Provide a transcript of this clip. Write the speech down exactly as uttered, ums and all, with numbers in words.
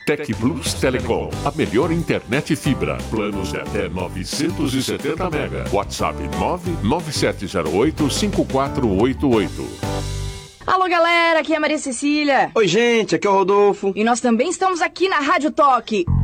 Tec Plus Telecom, a melhor internet fibra. Planos de até novecentos e setenta mega. WhatsApp nove nove sete zero oito cinco quatro oito oito. Alô, galera, aqui é a Maria Cecília. Oi, gente, aqui é o Rodolfo. E nós também estamos aqui na Rádio Toque.